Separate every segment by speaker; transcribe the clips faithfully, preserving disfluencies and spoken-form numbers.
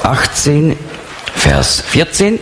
Speaker 1: achtzehn, Vers vierzehn.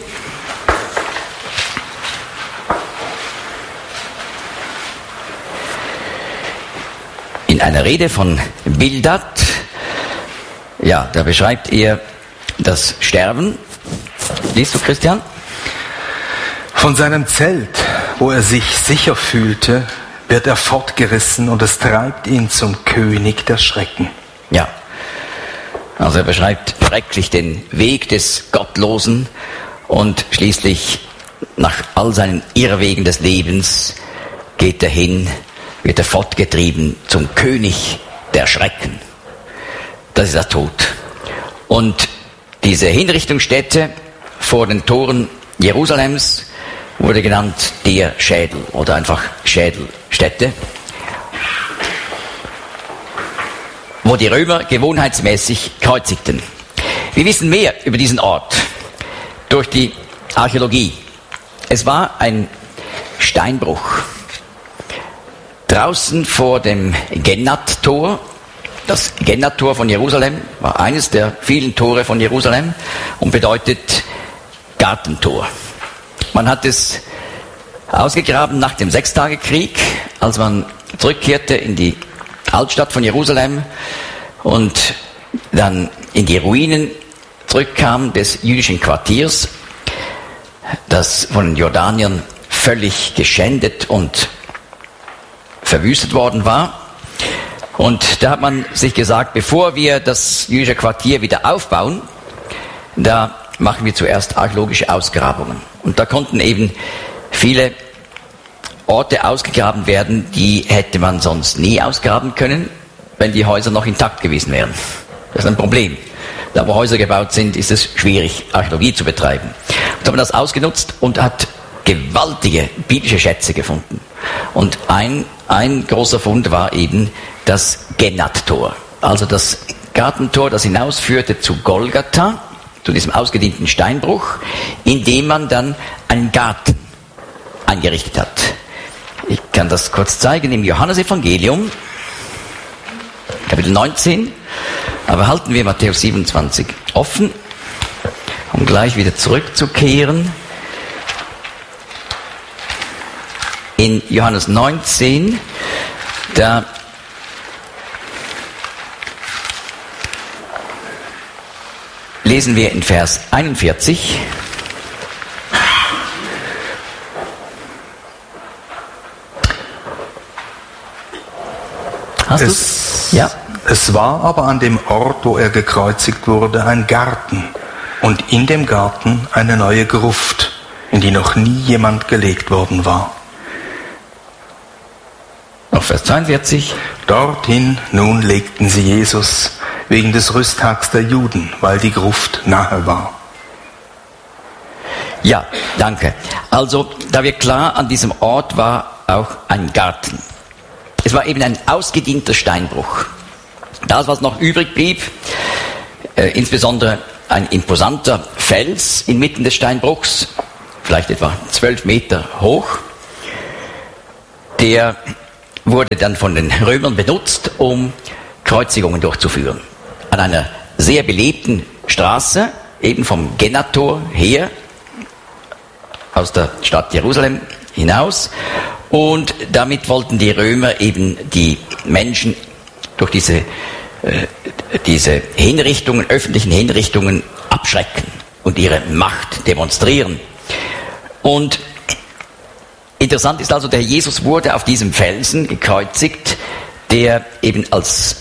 Speaker 1: In einer Rede von Bildad, ja, da beschreibt er das Sterben. Liest du, Christian?
Speaker 2: Von seinem Zelt, wo er sich sicher fühlte, wird er fortgerissen und es treibt ihn zum König der Schrecken.
Speaker 1: Ja, also er beschreibt schrecklich den Weg des Gottlosen und schließlich nach all seinen Irrwegen des Lebens geht er hin, wird er fortgetrieben zum König der Schrecken. Das ist der Tod. Und diese Hinrichtungsstätte vor den Toren Jerusalems wurde genannt der Schädel oder einfach Schädelstätte, wo die Römer gewohnheitsmäßig kreuzigten. Wir wissen mehr über diesen Ort durch die Archäologie. Es war ein Steinbruch. Draußen vor dem Gennat-Tor, das Gennat-Tor von Jerusalem war eines der vielen Tore von Jerusalem und bedeutet Gartentor. Man hat es ausgegraben nach dem Sechstagekrieg, als man zurückkehrte in die Altstadt von Jerusalem und dann in die Ruinen zurückkam des jüdischen Quartiers, das von den Jordaniern völlig geschändet und verwüstet worden war. Und da hat man sich gesagt, bevor wir das jüdische Quartier wieder aufbauen, da machen wir zuerst archäologische Ausgrabungen. Und da konnten eben viele Orte ausgegraben werden, die hätte man sonst nie ausgraben können, wenn die Häuser noch intakt gewesen wären. Das ist ein Problem. Da wo Häuser gebaut sind, ist es schwierig, Archäologie zu betreiben. Und da hat man das ausgenutzt und hat gewaltige biblische Schätze gefunden. Und ein, ein großer Fund war eben das Gennat-Tor. Also das Gartentor, das hinausführte zu Golgatha, zu diesem ausgedehnten Steinbruch, in dem man dann einen Garten eingerichtet hat. Ich kann das kurz zeigen im Johannesevangelium, Kapitel neunzehn, aber halten wir Matthäus siebenundzwanzig offen, um gleich wieder zurückzukehren. In Johannes neunzehn, da lesen wir in Vers einundvierzig. Hast du es? Ja.
Speaker 2: Es war aber an dem Ort, wo er gekreuzigt wurde, ein Garten und in dem Garten eine neue Gruft, in die noch nie jemand gelegt worden war.
Speaker 1: Noch Vers zweiundvierzig.
Speaker 2: Dorthin nun legten sie Jesus wegen des Rüsttags der Juden, weil die Gruft nahe war.
Speaker 1: Ja, danke. Also, da wird klar, an diesem Ort war auch ein Garten. Es war eben ein ausgedienter Steinbruch. Das, was noch übrig blieb, äh, insbesondere ein imposanter Fels inmitten des Steinbruchs, vielleicht etwa zwölf Meter hoch, der wurde dann von den Römern benutzt, um Kreuzigungen durchzuführen. An einer sehr belebten Straße, eben vom Gennat-Tor her, aus der Stadt Jerusalem hinaus. Und damit wollten die Römer eben die Menschen durch diese, äh, diese Hinrichtungen, öffentlichen Hinrichtungen abschrecken und ihre Macht demonstrieren. Und interessant ist also, der Jesus wurde auf diesem Felsen gekreuzigt, der eben als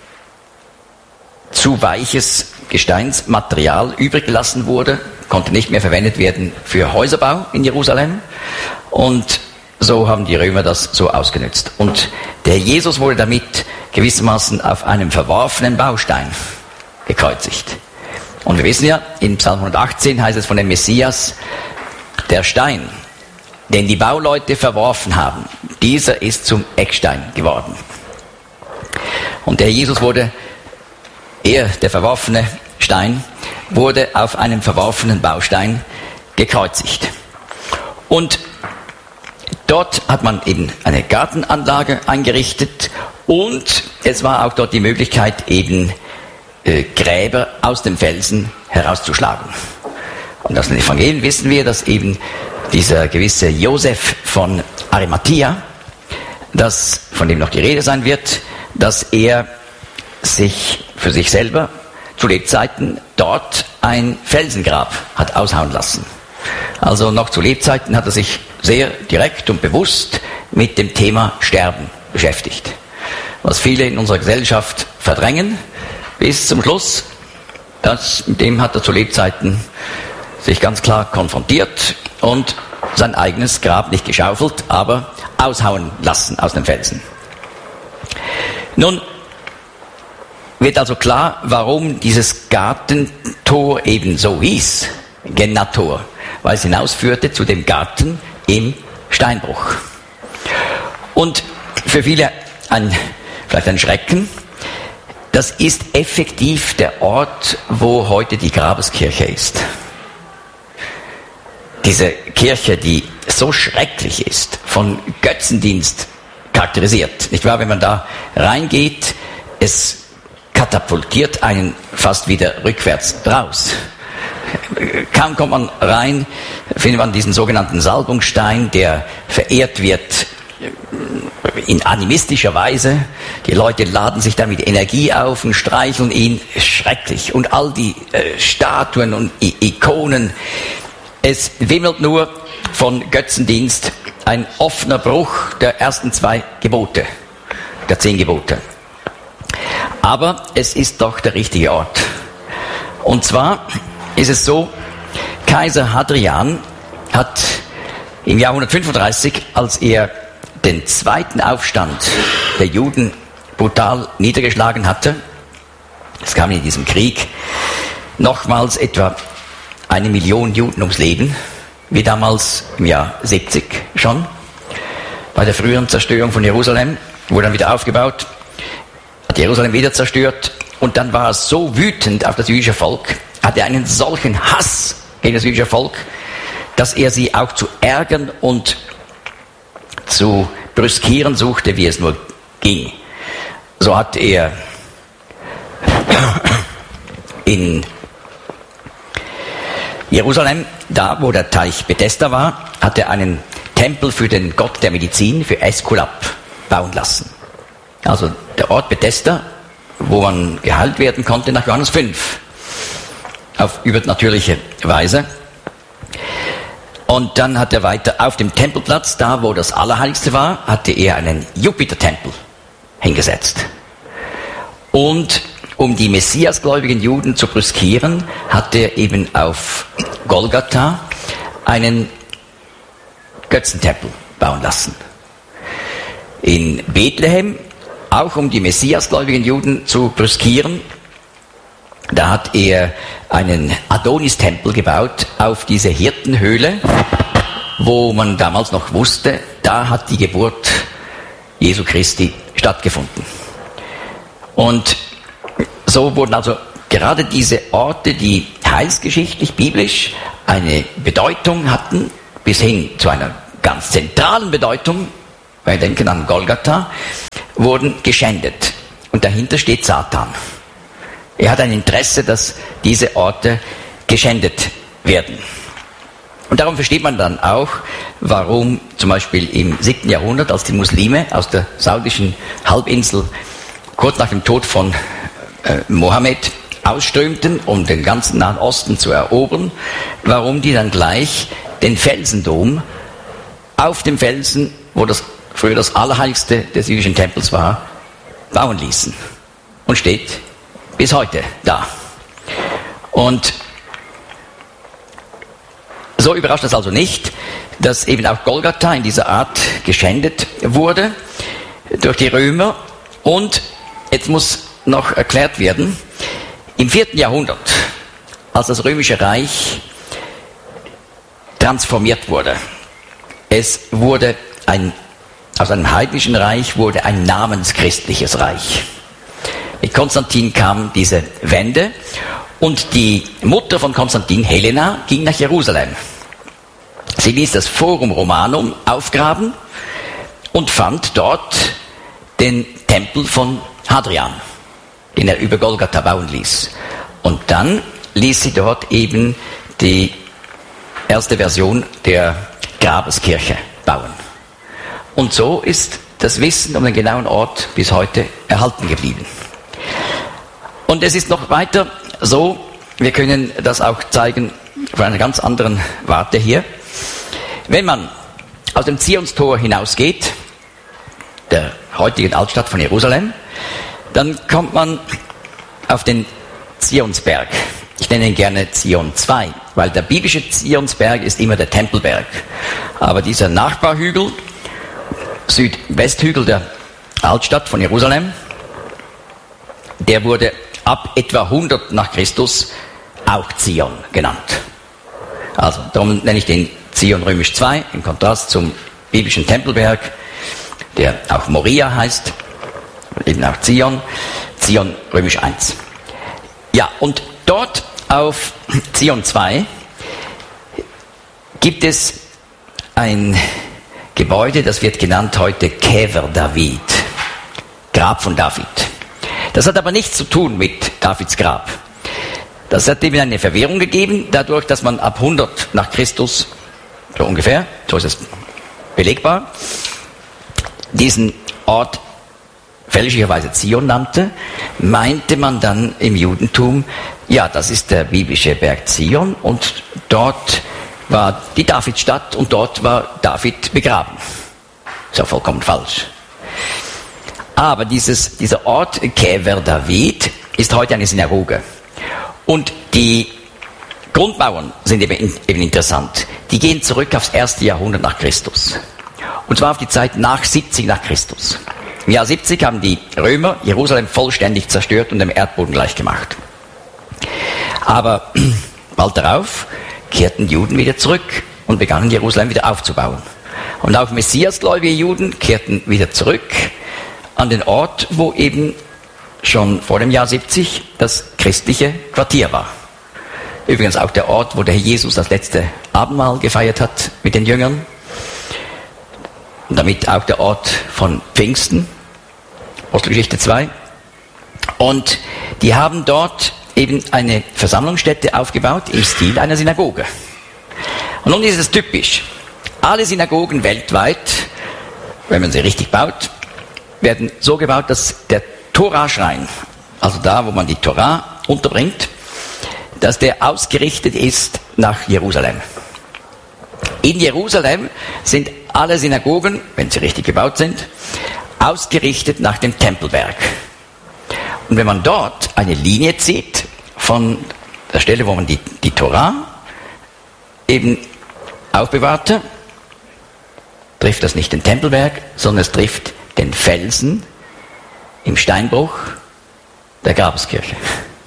Speaker 1: zu weiches Gesteinsmaterial übrig gelassen wurde, konnte nicht mehr verwendet werden für Häuserbau in Jerusalem. Und so haben die Römer das so ausgenutzt. Und der Jesus wurde damit gewissermaßen auf einem verworfenen Baustein gekreuzigt. Und wir wissen ja, in Psalm hundertachtzehn heißt es von dem Messias, der Stein, den die Bauleute verworfen haben, dieser ist zum Eckstein geworden. Und der Jesus wurde, er, der verworfene Stein, wurde auf einem verworfenen Baustein gekreuzigt. Und dort hat man eben eine Gartenanlage eingerichtet und es war auch dort die Möglichkeit, eben äh, Gräber aus dem Felsen herauszuschlagen. Und aus den Evangelien wissen wir, dass eben dieser gewisse Josef von Arimathea, das, von dem noch die Rede sein wird, dass er sich für sich selber zu Lebzeiten dort ein Felsengrab hat aushauen lassen. Also noch zu Lebzeiten hat er sich sehr direkt und bewusst mit dem Thema Sterben beschäftigt. Was viele in unserer Gesellschaft verdrängen, bis zum Schluss, das, mit dem hat er zu Lebzeiten sich ganz klar konfrontiert und sein eigenes Grab nicht geschaufelt, aber aushauen lassen aus dem Felsen. Nun wird also klar, warum dieses Gartentor eben so hieß, Gennator, weil es hinausführte zu dem Garten im Steinbruch. Und für viele ein, vielleicht ein Schrecken, das ist effektiv der Ort, wo heute die Grabeskirche ist. Diese Kirche, die so schrecklich ist, von Götzendienst charakterisiert. Nicht wahr? Wenn man da reingeht, es katapultiert einen fast wieder rückwärts raus. Kaum kommt man rein, findet man diesen sogenannten Salbungsstein, der verehrt wird in animistischer Weise. Die Leute laden sich dann mit Energie auf und streicheln ihn. Schrecklich. Und all die äh, Statuen und I- Ikonen. Es wimmelt nur von Götzendienst, ein offener Bruch der ersten zwei Gebote, der zehn Gebote. Aber es ist doch der richtige Ort. Und zwar ist es so, Kaiser Hadrian hat im Jahr hundertfünfunddreißig, als er den zweiten Aufstand der Juden brutal niedergeschlagen hatte, es kam in diesem Krieg nochmals etwa eine Million Juden ums Leben, wie damals im Jahr siebzig schon, bei der früheren Zerstörung von Jerusalem, wurde dann wieder aufgebaut, hat Jerusalem wieder zerstört und dann war er so wütend auf das jüdische Volk, hatte einen solchen Hass gegen das jüdische Volk, dass er sie auch zu ärgern und zu brüskieren suchte, wie es nur ging. So hat er in Jerusalem, da wo der Teich Bethesda war, hat er einen Tempel für den Gott der Medizin, für Äskulap, bauen lassen. Also der Ort Bethesda, wo man geheilt werden konnte nach Johannes fünf, auf übernatürliche Weise. Und dann hat er weiter auf dem Tempelplatz, da wo das Allerheiligste war, hatte er einen Jupiter-Tempel hingesetzt. Und um die messiasgläubigen Juden zu brüskieren, hat er eben auf Golgatha einen Götzentempel bauen lassen. In Bethlehem, auch um die messiasgläubigen Juden zu brüskieren, da hat er einen Adonis-Tempel gebaut auf diese Hirtenhöhle, wo man damals noch wusste, da hat die Geburt Jesu Christi stattgefunden. Und so wurden also gerade diese Orte, die heilsgeschichtlich, biblisch eine Bedeutung hatten, bis hin zu einer ganz zentralen Bedeutung, wir denken an Golgatha, wurden geschändet. Und dahinter steht Satan. Er hat ein Interesse, dass diese Orte geschändet werden. Und darum versteht man dann auch, warum zum Beispiel im siebten Jahrhundert, als die Muslime aus der saudischen Halbinsel kurz nach dem Tod von äh, Mohammed ausströmten, um den ganzen Nahen Osten zu erobern, warum die dann gleich den Felsendom auf dem Felsen, wo das früher das Allerheiligste des jüdischen Tempels war, bauen ließen. Und steht bis heute da. Und so überrascht es also nicht, dass eben auch Golgatha in dieser Art geschändet wurde durch die Römer. Und jetzt muss noch erklärt werden, im vierten Jahrhundert, als das Römische Reich transformiert wurde, es wurde ein, aus einem heidnischen Reich wurde ein namenschristliches Reich. Mit Konstantin kam diese Wende und die Mutter von Konstantin, Helena, ging nach Jerusalem. Sie ließ das Forum Romanum aufgraben und fand dort den Tempel von Hadrian. den er über Golgatha bauen ließ. Und dann ließ sie dort eben die erste Version der Grabeskirche bauen. Und so ist das Wissen um den genauen Ort bis heute erhalten geblieben. Und es ist noch weiter so, wir können das auch zeigen von einer ganz anderen Warte hier. Wenn man aus dem Zionstor hinausgeht, der heutigen Altstadt von Jerusalem, dann kommt man auf den Zionsberg. Ich nenne ihn gerne Zion zwei, weil der biblische Zionsberg ist immer der Tempelberg. Aber dieser Nachbarhügel, Südwesthügel der Altstadt von Jerusalem, der wurde ab etwa hundert nach Christus auch Zion genannt. Also darum nenne ich den Zion römisch zwei im Kontrast zum biblischen Tempelberg, der auch Moria heißt, eben auch Zion, Zion römisch eins. Ja, und dort auf Zion zwei gibt es ein Gebäude, das wird genannt heute Kever David, Grab von David. Das hat aber nichts zu tun mit Davids Grab. Das hat eben eine Verwirrung gegeben, dadurch, dass man ab hundert nach Christus, so ungefähr, so ist es belegbar, diesen Ort fälschlicherweise Zion nannte, meinte man dann im Judentum, ja, das ist der biblische Berg Zion und dort war die Davidstadt und dort war David begraben. Ist ja vollkommen falsch. Aber dieses, dieser Ort Kever David ist heute eine Synagoge. Und die Grundmauern sind eben, eben interessant. Die gehen zurück aufs erste Jahrhundert nach Christus. Und zwar auf die Zeit nach siebzig nach Christus. Im Jahr siebzig haben die Römer Jerusalem vollständig zerstört und dem Erdboden gleichgemacht. Aber bald darauf kehrten Juden wieder zurück und begannen Jerusalem wieder aufzubauen. Und auch messiasgläubige Juden kehrten wieder zurück an den Ort, wo eben schon vor dem Jahr siebzig das christliche Quartier war. Übrigens auch der Ort, wo der Herr Jesus das letzte Abendmahl gefeiert hat mit den Jüngern. Und damit auch der Ort von Pfingsten, Apostelgeschichte zwei. Und die haben dort eben eine Versammlungsstätte aufgebaut im Stil einer Synagoge. Und nun ist es typisch. Alle Synagogen weltweit, wenn man sie richtig baut, werden so gebaut, dass der Toraschrein, also da, wo man die Tora unterbringt, dass der ausgerichtet ist nach Jerusalem. In Jerusalem sind alle Synagogen, wenn sie richtig gebaut sind, ausgerichtet nach dem Tempelberg. Und wenn man dort eine Linie zieht, von der Stelle, wo man die, die Tora eben aufbewahrte, trifft das nicht den Tempelberg, sondern es trifft den Felsen im Steinbruch der Grabeskirche.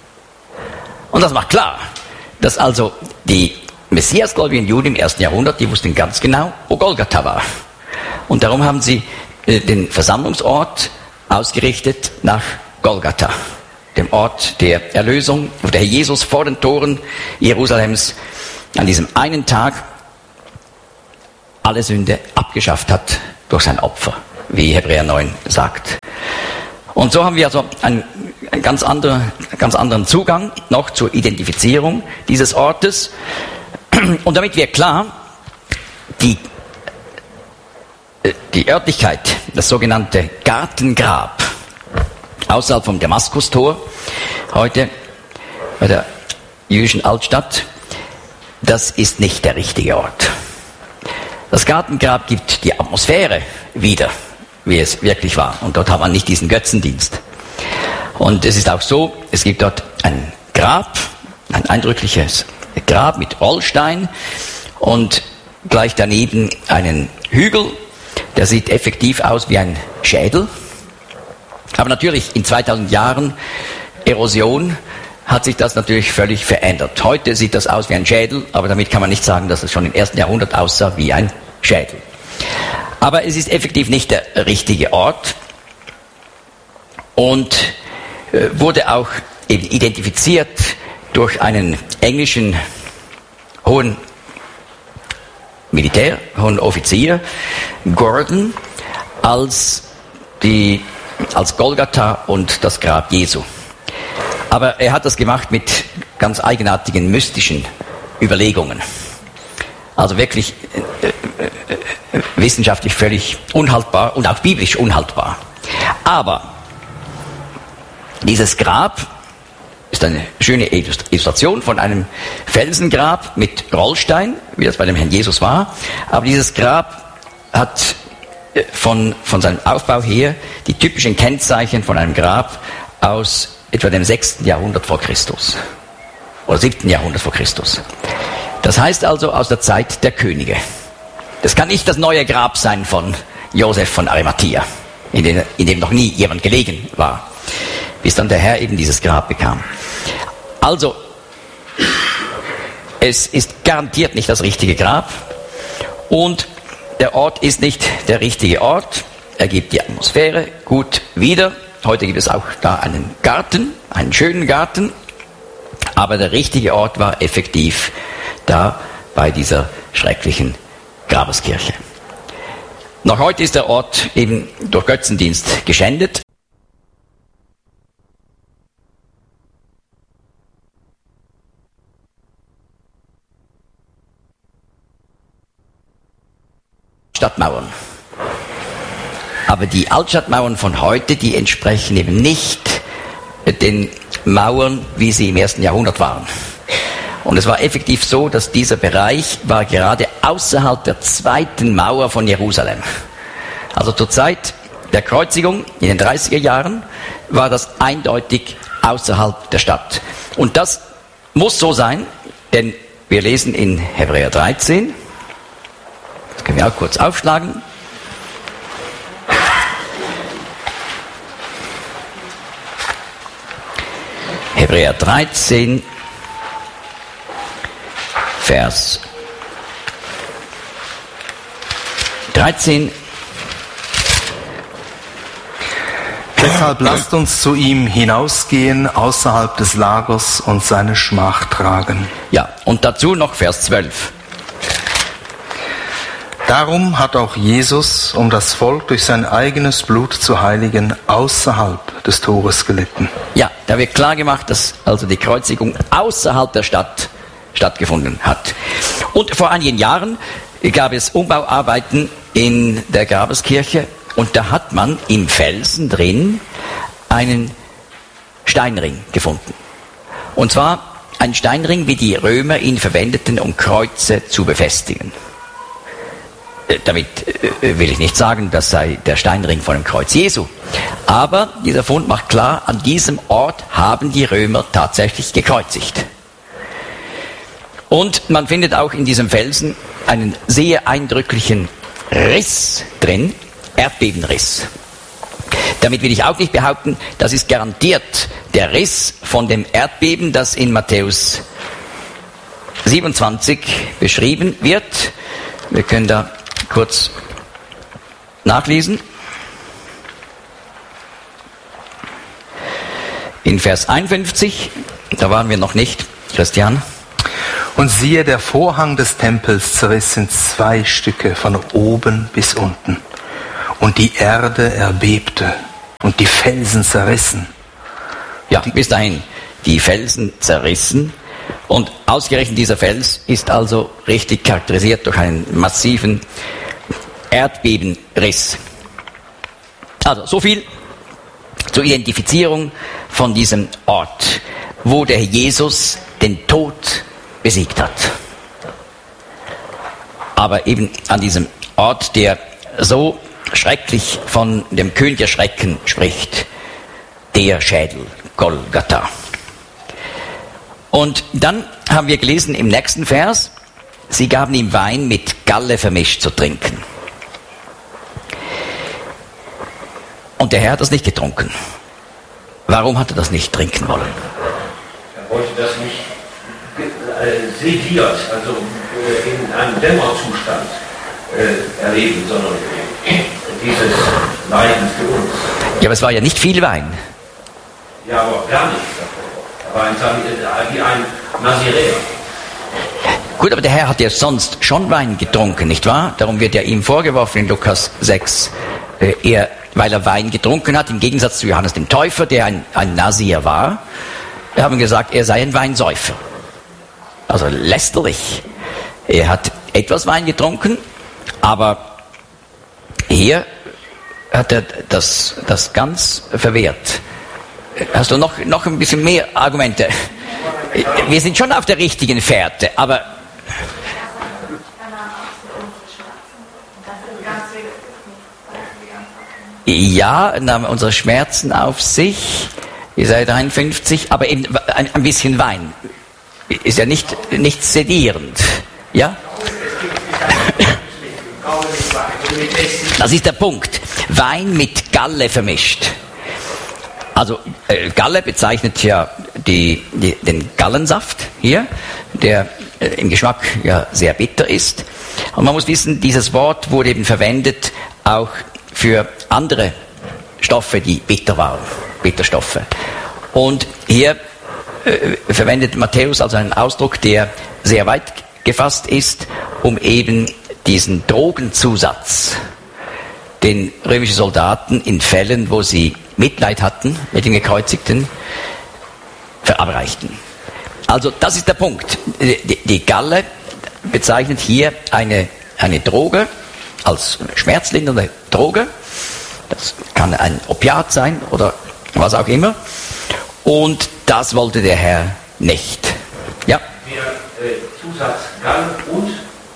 Speaker 1: Und das macht klar, dass also die messiasgläubigen Juden im ersten Jahrhundert, die wussten ganz genau, wo Golgatha war. Und darum haben sie äh, den Versammlungsort ausgerichtet nach Golgatha, dem Ort der Erlösung, wo der Herr Jesus vor den Toren Jerusalems an diesem einen Tag alle Sünde abgeschafft hat durch sein Opfer, wie Hebräer neun sagt. Und so haben wir also einen, einen ganz, andere, ganz anderen Zugang noch zur Identifizierung dieses Ortes. Und damit wird klar, die, die Örtlichkeit, das sogenannte Gartengrab, außerhalb vom Damaskustor, heute bei der jüdischen Altstadt, das ist nicht der richtige Ort. Das Gartengrab gibt die Atmosphäre wieder, wie es wirklich war. Und dort hat man nicht diesen Götzendienst. Und es ist auch so, es gibt dort ein Grab, ein eindrückliches Grab mit Rollstein und gleich daneben einen Hügel, der sieht effektiv aus wie ein Schädel. Aber natürlich in zweitausend Jahren Erosion hat sich das natürlich völlig verändert. Heute sieht das aus wie ein Schädel, aber damit kann man nicht sagen, dass es schon im ersten Jahrhundert aussah wie ein Schädel. Aber es ist effektiv nicht der richtige Ort und äh, wurde auch eben identifiziert durch einen englischen hohen Militär, hohen Offizier, Gordon, als, die, als Golgatha und das Grab Jesu. Aber er hat das gemacht mit ganz eigenartigen, mystischen Überlegungen. Also wirklich äh, äh, wissenschaftlich völlig unhaltbar und auch biblisch unhaltbar. Aber dieses Grab ist eine schöne Illustration von einem Felsengrab mit Rollstein, wie das bei dem Herrn Jesus war. Aber dieses Grab hat von, von seinem Aufbau her die typischen Kennzeichen von einem Grab aus etwa dem sechsten Jahrhundert vor Christus oder siebten Jahrhundert vor Christus. Das heißt also aus der Zeit der Könige. Das kann nicht das neue Grab sein von Josef von Arimathea, in dem, in dem noch nie jemand gelegen war, bis dann der Herr eben dieses Grab bekam. Also, es ist garantiert nicht das richtige Grab und der Ort ist nicht der richtige Ort. Er gibt die Atmosphäre gut wieder. Heute gibt es auch da einen Garten, einen schönen Garten, aber der richtige Ort war effektiv da bei dieser schrecklichen Grabeskirche. Noch heute ist der Ort eben durch Götzendienst geschändet. Stadtmauern. Aber die Altstadtmauern von heute, die entsprechen eben nicht den Mauern, wie sie im ersten Jahrhundert waren. Und es war effektiv so, dass dieser Bereich war gerade außerhalb der zweiten Mauer von Jerusalem. Also zur Zeit der Kreuzigung in den dreißiger Jahren war das eindeutig außerhalb der Stadt. Und das muss so sein, denn wir lesen in Hebräer dreizehn, das können wir auch kurz aufschlagen. Hebräer dreizehn, Vers dreizehn.
Speaker 2: Deshalb lasst uns zu ihm hinausgehen, außerhalb des Lagers und seine Schmach tragen.
Speaker 1: Ja, und dazu noch Vers zwölf.
Speaker 2: Darum hat auch Jesus, um das Volk durch sein eigenes Blut zu heiligen, außerhalb des Tores gelitten.
Speaker 1: Ja, da wird klar gemacht, dass also die Kreuzigung außerhalb der Stadt stattgefunden hat. Und vor einigen Jahren gab es Umbauarbeiten in der Grabeskirche und da hat man im Felsen drin einen Steinring gefunden. Und zwar ein Steinring, wie die Römer ihn verwendeten, um Kreuze zu befestigen. Damit will ich nicht sagen, das sei der Steinring von dem Kreuz Jesu. Aber dieser Fund macht klar, an diesem Ort haben die Römer tatsächlich gekreuzigt. Und man findet auch in diesem Felsen einen sehr eindrücklichen Riss drin, Erdbebenriss. Damit will ich auch nicht behaupten, das ist garantiert der Riss von dem Erdbeben, das in Matthäus siebenundzwanzig beschrieben wird. Wir können da kurz nachlesen. In Vers einundfünfzig, da waren wir noch nicht, Christian.
Speaker 2: Und siehe, der Vorhang des Tempels zerriss in zwei Stücke von oben bis unten. Und die Erde erbebte und die Felsen zerrissen.
Speaker 1: Ja, bis dahin, die Felsen zerrissen. Und ausgerechnet dieser Fels ist also richtig charakterisiert durch einen massiven Erdbebenriss. Also so viel zur Identifizierung von diesem Ort, wo der Jesus den Tod besiegt hat. Aber eben an diesem Ort, der so schrecklich von dem König der Schrecken spricht, der Schädel, Golgatha. Und dann haben wir gelesen im nächsten Vers, sie gaben ihm Wein mit Galle vermischt zu trinken. Und der Herr hat das nicht getrunken. Warum hat er das nicht trinken wollen?
Speaker 3: Er wollte das nicht äh, sediert, also äh, in einem Dämmerzustand äh, erleben, sondern dieses Leiden für uns.
Speaker 1: Ja, aber es war ja nicht viel Wein.
Speaker 3: Ja, aber gar nichts davon. Er war ein, wie ein Naziräer.
Speaker 1: Gut, aber der Herr hat ja sonst schon Wein getrunken, nicht wahr? Darum wird ja ihm vorgeworfen in Lukas sechs, äh, er, weil er Wein getrunken hat, im Gegensatz zu Johannes dem Täufer, der ein, ein Nazir war, haben gesagt, er sei ein Weinsäufer. Also lästerlich. Er hat etwas Wein getrunken, aber hier hat er das, das ganz verwehrt. Hast du noch, noch ein bisschen mehr Argumente? Wir sind schon auf der richtigen Fährte, aber ja, nahm unsere Schmerzen auf sich, Jesaja dreiundfünfzig, aber eben ein, ein bisschen Wein ist ja nicht, nicht sedierend, ja? Das ist der Punkt. Wein mit Galle vermischt. Also äh, Galle bezeichnet ja die, die, den Gallensaft hier, der äh, im Geschmack ja sehr bitter ist. Und man muss wissen, dieses Wort wurde eben verwendet auch für andere Stoffe, die bitter waren, Bitterstoffe. Und hier äh, verwendet Matthäus also einen Ausdruck, der sehr weit gefasst ist, um eben diesen Drogenzusatz, den römischen Soldaten in Fällen, wo sie Mitleid hatten mit den Gekreuzigten, verabreichten. Also das ist der Punkt. Die, die Galle bezeichnet hier eine, eine Droge, als schmerzlindernde Droge. Das kann ein Opiat sein oder was auch immer. Und das wollte der Herr nicht. Ja?
Speaker 3: Der äh, Zusatz Galle und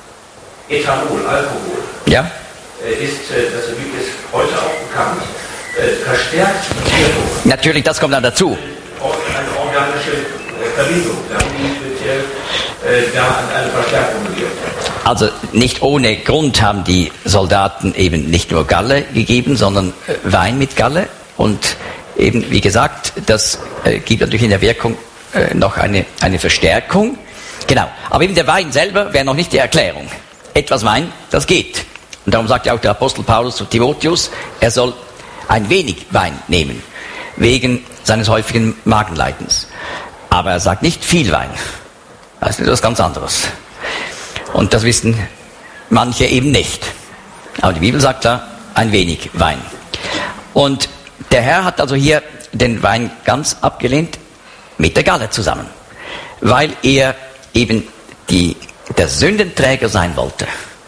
Speaker 3: Ethanol, Alkohol,
Speaker 1: ja?
Speaker 3: äh, ist, äh, das ist heute auch bekannt, äh, verstärkt die Wirkung.
Speaker 1: Natürlich, das kommt dann dazu.
Speaker 3: Eine organische äh, Verbindung, da haben die speziell äh, da an eine Verstärkung gewirkt.
Speaker 1: Also nicht ohne Grund haben die Soldaten eben nicht nur Galle gegeben, sondern äh, Wein mit Galle. Und eben, wie gesagt, das äh, gibt natürlich in der Wirkung äh, noch eine, eine Verstärkung. Genau, aber eben der Wein selber wäre noch nicht die Erklärung. Etwas Wein, das geht. Und darum sagt ja auch der Apostel Paulus zu Timotheus, er soll ein wenig Wein nehmen, wegen seines häufigen Magenleidens. Aber er sagt nicht viel Wein. Das ist etwas ganz anderes. Und das wissen manche eben nicht. Aber die Bibel sagt da, ein wenig Wein. Und der Herr hat also hier den Wein ganz abgelehnt, mit der Galle zusammen. Weil er eben die, der Sündenträger sein wollte.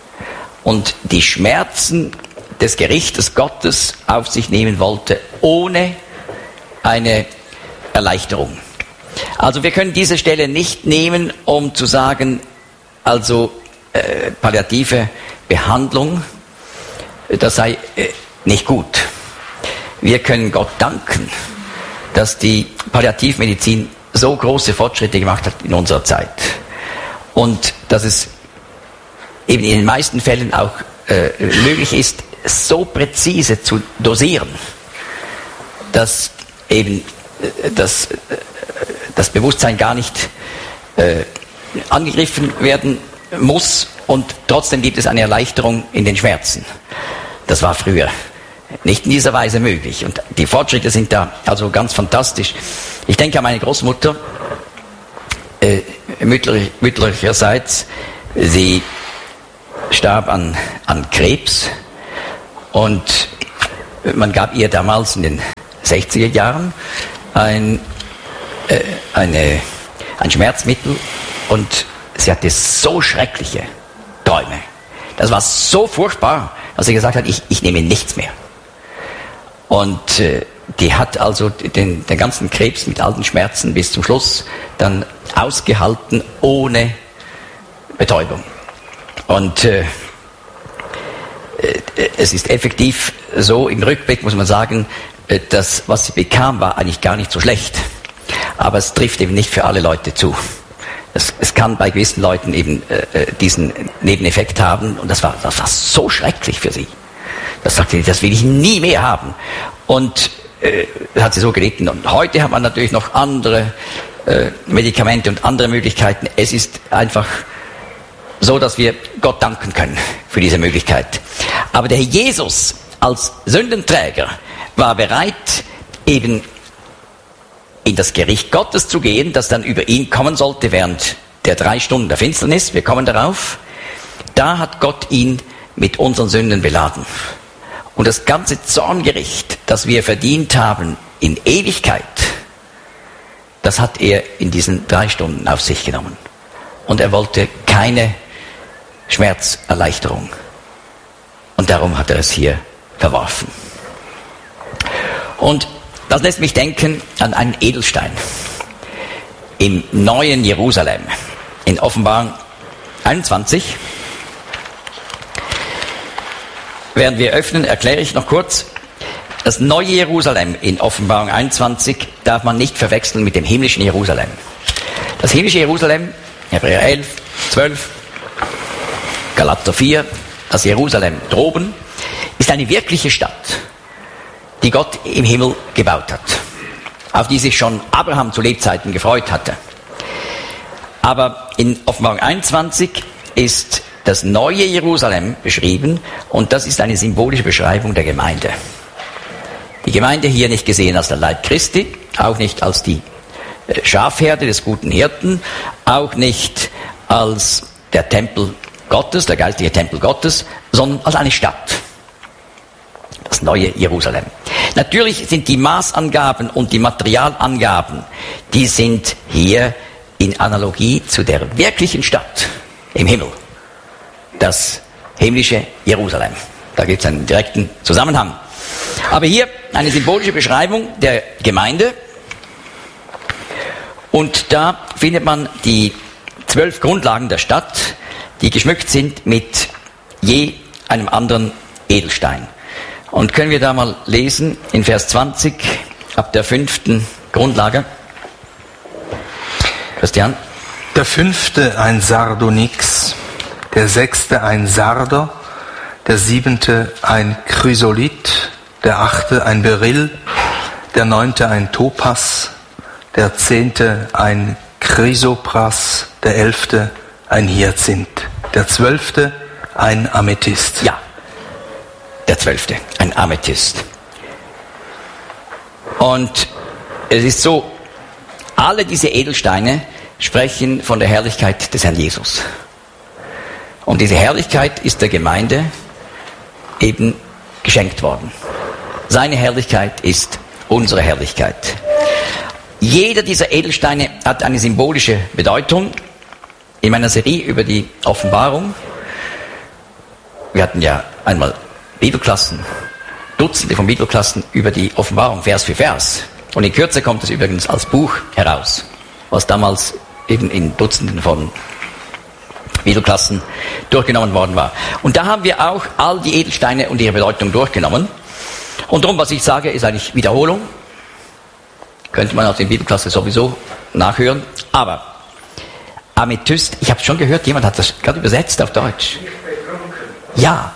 Speaker 1: Und die Schmerzen des Gerichtes Gottes auf sich nehmen wollte, ohne eine Erleichterung. Also wir können diese Stelle nicht nehmen, um zu sagen, also äh, palliative Behandlung, das sei äh, nicht gut. Wir können Gott danken, dass die Palliativmedizin so große Fortschritte gemacht hat in unserer Zeit. Und dass es eben in den meisten Fällen auch äh, möglich ist, so präzise zu dosieren, dass eben äh, das, äh, das Bewusstsein gar nicht äh, angegriffen werden muss und trotzdem gibt es eine Erleichterung in den Schmerzen. Das war früher nicht in dieser Weise möglich und die Fortschritte sind da also ganz fantastisch. Ich denke an meine Großmutter, äh, mütterlich, mütterlicherseits, sie starb an, an Krebs und man gab ihr damals in den sechziger Jahren ein, äh, eine, ein Schmerzmittel und sie hatte so schreckliche Träume. Das war so furchtbar, dass sie gesagt hat, ich, ich nehme nichts mehr. Und äh, die hat also den, den ganzen Krebs mit all den Schmerzen bis zum Schluss dann ausgehalten, ohne Betäubung. Und äh, äh, es ist effektiv so, im Rückblick muss man sagen, äh, das, was sie bekam, war eigentlich gar nicht so schlecht. Aber es trifft eben nicht für alle Leute zu. Es, es kann bei gewissen Leuten eben äh, diesen Nebeneffekt haben und das war, das war so schrecklich für sie. Das sagte sie, das will ich nie mehr haben. Und äh, hat sie so gelitten. Und heute hat man natürlich noch andere äh, Medikamente und andere Möglichkeiten. Es ist einfach so, dass wir Gott danken können für diese Möglichkeit. Aber der Herr Jesus als Sündenträger war bereit, eben in das Gericht Gottes zu gehen, das dann über ihn kommen sollte während der drei Stunden der Finsternis. Wir kommen darauf. Da hat Gott ihn mit unseren Sünden beladen. Und das ganze Zorngericht, das wir verdient haben in Ewigkeit, das hat er in diesen drei Stunden auf sich genommen. Und er wollte keine Schmerzerleichterung. Und darum hat er es hier verworfen. Und das lässt mich denken an einen Edelstein im neuen Jerusalem. In Offenbarung einundzwanzig. Während wir öffnen, erkläre ich noch kurz, das neue Jerusalem in Offenbarung einundzwanzig darf man nicht verwechseln mit dem himmlischen Jerusalem. Das himmlische Jerusalem, Hebräer elf, zwölf, Galater vier, das Jerusalem droben, ist eine wirkliche Stadt, die Gott im Himmel gebaut hat, auf die sich schon Abraham zu Lebzeiten gefreut hatte. Aber in Offenbarung einundzwanzig ist das neue Jerusalem beschrieben und das ist eine symbolische Beschreibung der Gemeinde. Die Gemeinde hier nicht gesehen als der Leib Christi, auch nicht als die Schafherde des guten Hirten, auch nicht als der Tempel Gottes, der geistliche Tempel Gottes, sondern als eine Stadt. Das neue Jerusalem. Natürlich sind die Maßangaben und die Materialangaben, die sind hier in Analogie zu der wirklichen Stadt im Himmel. Das himmlische Jerusalem. Da gibt es einen direkten Zusammenhang. Aber hier eine symbolische Beschreibung der Gemeinde. Und da findet man die zwölf Grundlagen der Stadt, die geschmückt sind mit je einem anderen Edelstein. Und können wir da mal lesen in Vers zwanzig ab der fünften Grundlage. Christian?
Speaker 2: Der fünfte ein Sardonyx, der sechste ein Sarder, der siebente ein Chrysolit, der achte ein Beryl, der neunte ein Topas, der zehnte ein Chrysopras, der elfte ein Hyazinth, der zwölfte ein Amethyst.
Speaker 1: Ja, der zwölfte ein Amethyst. Und es ist so, alle diese Edelsteine sprechen von der Herrlichkeit des Herrn Jesus. Und diese Herrlichkeit ist der Gemeinde eben geschenkt worden. Seine Herrlichkeit ist unsere Herrlichkeit. Jeder dieser Edelsteine hat eine symbolische Bedeutung. In meiner Serie über die Offenbarung, wir hatten ja einmal Bibelklassen, Dutzende von Bibelklassen über die Offenbarung, Vers für Vers. Und in Kürze kommt es übrigens als Buch heraus, was damals eben in Dutzenden von Bibelklassen durchgenommen worden war. Und da haben wir auch all die Edelsteine und ihre Bedeutung durchgenommen. Und darum, was ich sage, ist eigentlich Wiederholung. Könnte man aus den Bibelklassen sowieso nachhören. Aber Amethyst, ich habe schon gehört, jemand hat das gerade übersetzt auf Deutsch. Ja,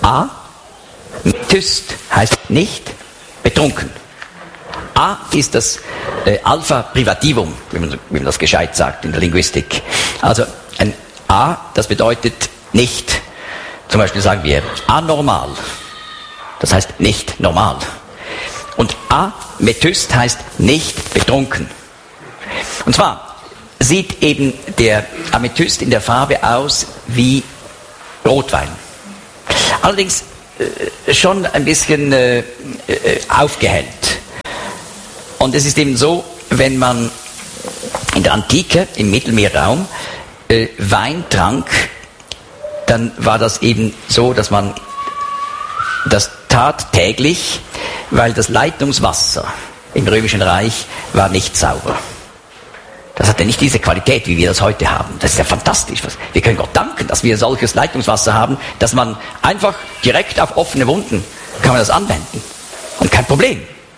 Speaker 1: Amethyst heißt nicht betrunken. A ist das äh, Alpha Privativum, wie man, wie man das gescheit sagt in der Linguistik. Also ein A, das bedeutet nicht, zum Beispiel sagen wir anormal, das heißt nicht normal. Und Amethyst heißt nicht betrunken. Und zwar sieht eben der Amethyst in der Farbe aus wie Rotwein. Allerdings äh, schon ein bisschen äh, äh, aufgehellt. Und es ist eben so, wenn man in der Antike, im Mittelmeerraum, äh, Wein trank, dann war das eben so, dass man das tat täglich, weil das Leitungswasser im Römischen Reich war nicht sauber. Das hatte nicht diese Qualität, wie wir das heute haben. Das ist ja fantastisch. Wir können Gott danken, dass wir solches Leitungswasser haben, dass man einfach direkt auf offene Wunden kann man das anwenden. Und kein Problem.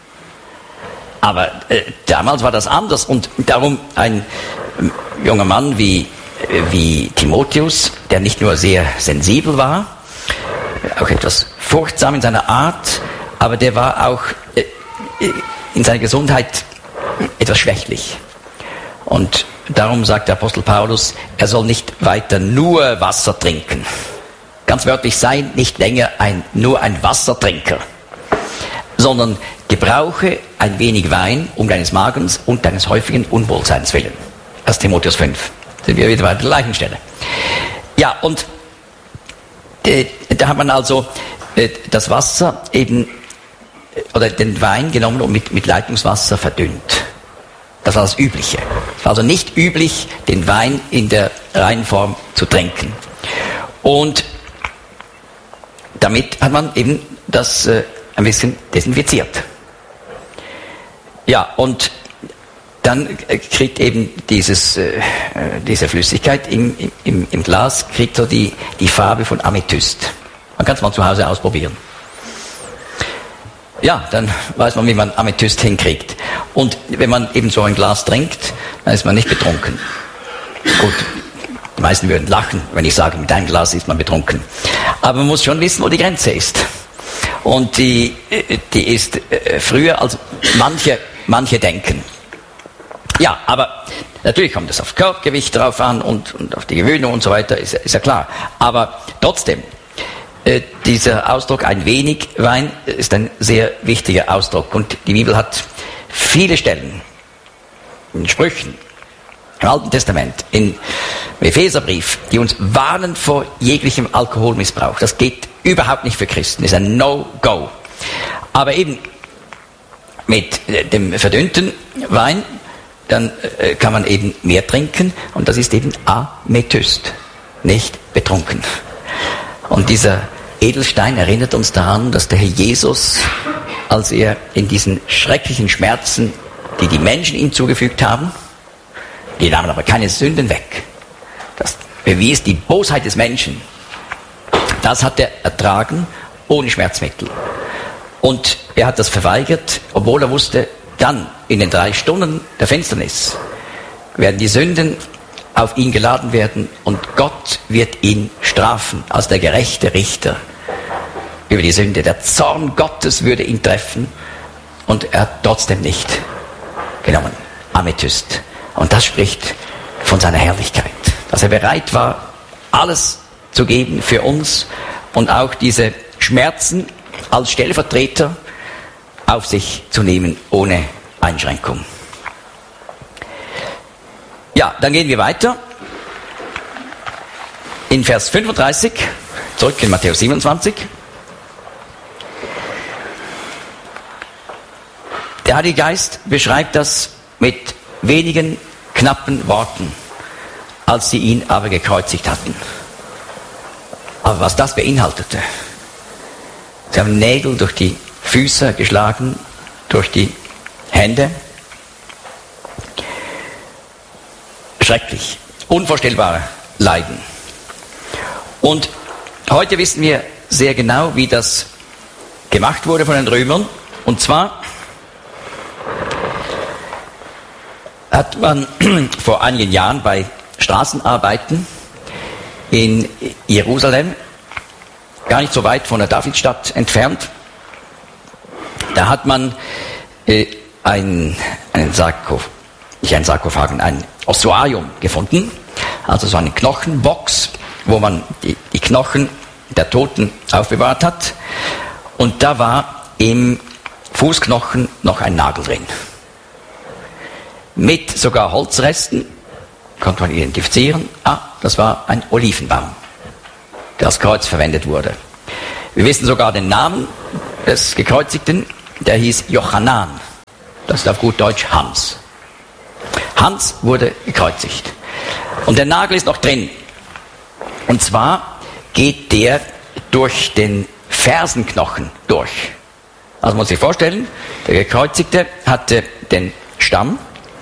Speaker 1: Aber äh, damals war das anders. Und darum ein äh, junger Mann wie, äh, wie Timotheus, der nicht nur sehr sensibel war, auch etwas furchtsam in seiner Art, aber der war auch äh, in seiner Gesundheit etwas schwächlich. Und darum sagt der Apostel Paulus, er soll nicht weiter nur Wasser trinken. Ganz wörtlich, sei nicht länger ein, nur ein Wassertrinker, sondern gebrauche ein wenig Wein um deines Magens und deines häufigen Unwohlseins willen. erster Timotheus fünf. Sind wir wieder bei der gleichen Stelle. Ja, und äh, da hat man also äh, das Wasser eben, oder den Wein genommen und mit, mit Leitungswasser verdünnt. Das war das Übliche. Es war also nicht üblich, den Wein in der reinen Form zu trinken. Und damit hat man eben das äh, ein bisschen desinfiziert. Ja, und dann kriegt eben dieses, äh, diese Flüssigkeit im, im, im Glas, kriegt so die, die Farbe von Amethyst. Man kann es mal zu Hause ausprobieren. Ja, dann weiß man, wie man Amethyst hinkriegt. Und wenn man eben so ein Glas trinkt, dann ist man nicht betrunken. Gut, die meisten würden lachen, wenn ich sage, mit einem Glas ist man betrunken. Aber man muss schon wissen, wo die Grenze ist. Und die, die ist früher, als manche, manche denken. Ja, aber natürlich kommt es auf Körpergewicht drauf an und, und auf die Gewöhnung und so weiter, ist, ist ja klar. Aber trotzdem, äh, dieser Ausdruck ein wenig Wein ist ein sehr wichtiger Ausdruck. Und die Bibel hat viele Stellen, in Sprüchen, im Alten Testament, im Epheserbrief, die uns warnen vor jeglichem Alkoholmissbrauch. Das geht überhaupt nicht für Christen, ist ein No-Go. Aber eben mit dem verdünnten Wein, dann äh, kann man eben mehr trinken und das ist eben Amethyst, nicht betrunken. Und dieser Edelstein erinnert uns daran, dass der Herr Jesus, als er in diesen schrecklichen Schmerzen, die die Menschen ihm zugefügt haben, die nahmen aber keine Sünden weg. Das bewies die Bosheit des Menschen. Das hat er ertragen, ohne Schmerzmittel. Und er hat das verweigert, obwohl er wusste, dann in den drei Stunden der Finsternis werden die Sünden auf ihn geladen werden und Gott wird ihn strafen als der gerechte Richter über die Sünde. Der Zorn Gottes würde ihn treffen und er hat trotzdem nicht genommen. Amethyst. Und das spricht von seiner Herrlichkeit, dass er bereit war, alles zu geben für uns und auch diese Schmerzen als Stellvertreter auf sich zu nehmen, ohne Einschränkung. Ja, dann gehen wir weiter. In Vers fünfunddreißig, zurück in Matthäus siebenundzwanzig. Der Heilige Geist beschreibt das mit wenigen knappen Worten, als sie ihn aber gekreuzigt hatten. Aber was das beinhaltete, sie haben Nägel durch die Füße geschlagen, durch die Hände. Schrecklich, unvorstellbare Leiden. Und heute wissen wir sehr genau, wie das gemacht wurde von den Römern. Und zwar hat man vor einigen Jahren bei Straßenarbeiten in Jerusalem, gar nicht so weit von der Davidstadt entfernt, da hat man äh, ein, einen Sarkophag, nicht ein Sarkophag, ein Ossuarium gefunden, also so eine Knochenbox, wo man die, die Knochen der Toten aufbewahrt hat. Und da war im Fußknochen noch ein Nagel drin. Mit sogar Holzresten konnte man identifizieren, ah, das war ein Olivenbaum, der als Kreuz verwendet wurde. Wir wissen sogar den Namen des Gekreuzigten, der hieß Jochanan. Das ist auf gut Deutsch Hans. Hans wurde gekreuzigt. Und der Nagel ist noch drin. Und zwar geht der durch den Fersenknochen durch. Also man muss sich vorstellen, der Gekreuzigte hatte den Stamm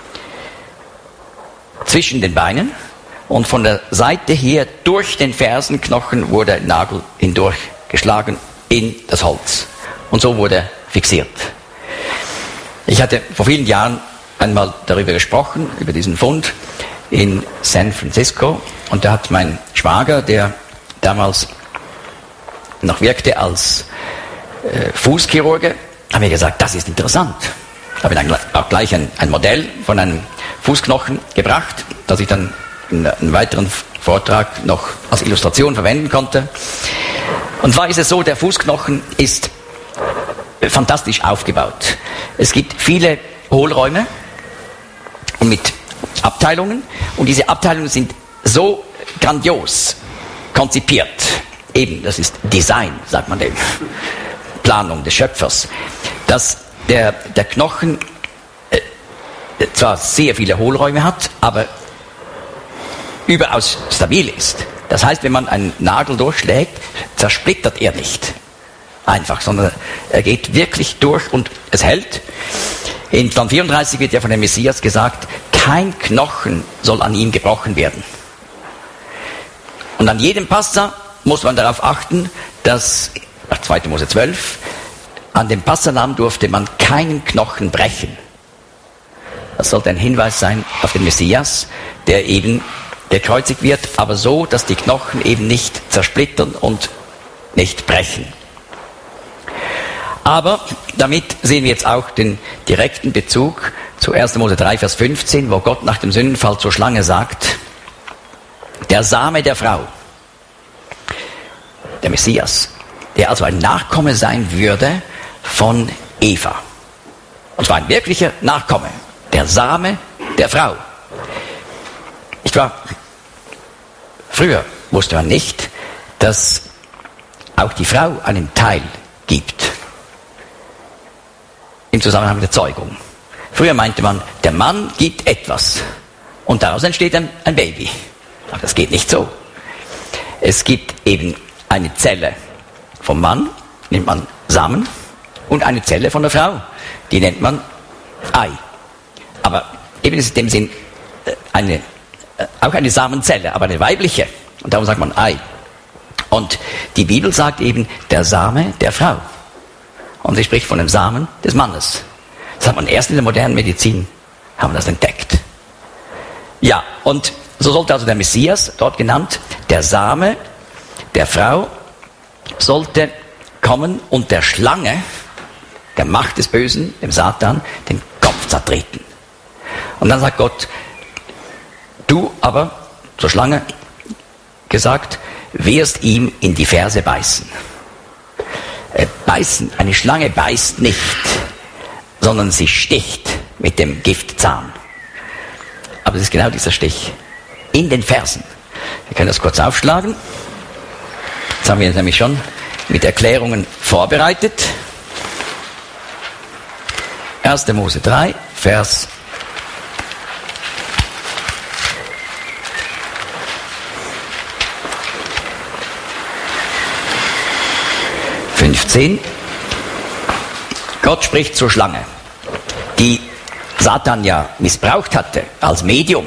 Speaker 1: zwischen den Beinen und von der Seite her durch den Fersenknochen wurde der Nagel hindurch geschlagen in das Holz. Und so wurde er fixiert. Ich hatte vor vielen Jahren einmal darüber gesprochen, über diesen Fund in San Francisco. Und da hat mein Schwager, der damals noch wirkte als äh, Fußchirurge, hat mir gesagt, das ist interessant. Ich habe dann auch gleich ein, ein Modell von einem Fußknochen gebracht, das ich dann in einem weiteren Vortrag noch als Illustration verwenden konnte. Und zwar ist es so, der Fußknochen ist fantastisch aufgebaut. Es gibt viele Hohlräume und mit Abteilungen und diese Abteilungen sind so grandios konzipiert. Eben, das ist Design, sagt man dem. Planung des Schöpfers. Dass der, der Knochen äh, zwar sehr viele Hohlräume hat, aber überaus stabil ist. Das heißt, wenn man einen Nagel durchschlägt, zersplittert er nicht einfach, sondern er geht wirklich durch und es hält. In Psalm vierunddreißig wird ja von dem Messias gesagt, kein Knochen soll an ihm gebrochen werden. Und an jedem Passa muss man darauf achten, dass, nach zweiter Mose zwölf, an dem Passalamm durfte man keinen Knochen brechen. Das sollte ein Hinweis sein auf den Messias, der eben gekreuzigt wird, aber so, dass die Knochen eben nicht zersplittern und nicht brechen. Aber damit sehen wir jetzt auch den direkten Bezug zu erster Mose drei, Vers fünfzehn, wo Gott nach dem Sündenfall zur Schlange sagt, der Same der Frau, der Messias, der also ein Nachkomme sein würde von Eva. Und zwar ein wirklicher Nachkomme, der Same der Frau. Nicht wahr? Früher wusste man nicht, dass auch die Frau einen Teil gibt im Zusammenhang mit der Zeugung. Früher meinte man, der Mann gibt etwas und daraus entsteht ein, ein Baby. Aber das geht nicht so. Es gibt eben eine Zelle vom Mann, nennt man Samen, und eine Zelle von der Frau, die nennt man Ei. Aber eben ist es in dem Sinn eine, auch eine Samenzelle, aber eine weibliche. Und darum sagt man Ei. Und die Bibel sagt eben, der Same der Frau. Und sie spricht von dem Samen des Mannes. Das hat man erst in der modernen Medizin, haben wir das entdeckt. Ja, und so sollte also der Messias, dort genannt, der Same der Frau, sollte kommen und der Schlange, der Macht des Bösen, dem Satan, den Kopf zertreten. Und dann sagt Gott, du aber, zur Schlange gesagt, wirst ihm in die Ferse beißen. Äh, beißen, eine Schlange beißt nicht, sondern sie sticht mit dem Giftzahn. Aber es ist genau dieser Stich. In den Fersen. Wir können das kurz aufschlagen. Jetzt haben wir uns nämlich schon mit Erklärungen vorbereitet. erster Mose drei, Vers fünfzehn. Gott spricht zur Schlange, die Satan ja missbraucht hatte als Medium,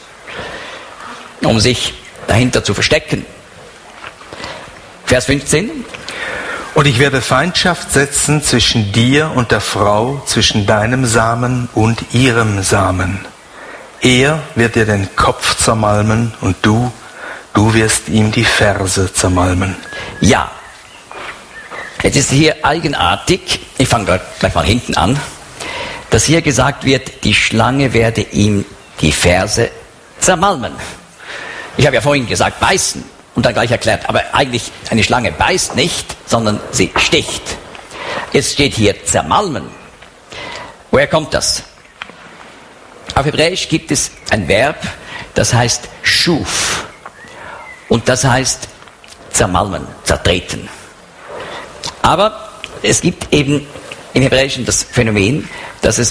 Speaker 1: um sich dahinter zu verstecken. Vers fünfzehn.
Speaker 2: Und ich werde Feindschaft setzen zwischen dir und der Frau, zwischen deinem Samen und ihrem Samen. Er wird dir den Kopf zermalmen und du, du wirst ihm die Ferse zermalmen.
Speaker 1: Ja, jetzt ist hier eigenartig, ich fange gleich mal hinten an, dass hier gesagt wird, die Schlange werde ihm die Ferse zermalmen. Ich habe ja vorhin gesagt, beißen. Und dann gleich erklärt, aber eigentlich eine Schlange beißt nicht, sondern sie sticht. Jetzt steht hier zermalmen. Woher kommt das? Auf Hebräisch gibt es ein Verb, das heißt schuf. Und das heißt zermalmen, zertreten. Aber es gibt eben im Hebräischen das Phänomen, dass es